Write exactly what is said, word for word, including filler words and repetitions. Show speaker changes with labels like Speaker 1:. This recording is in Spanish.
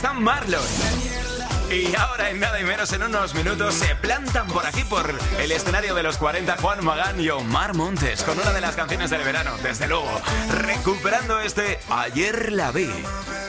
Speaker 1: está Marlon. Y ahora en nada y menos en unos minutos se plantan por aquí por el escenario de los cuarenta Juan Magán y Omar Montes con una de las canciones del verano, desde luego, recuperando este Ayer la vi.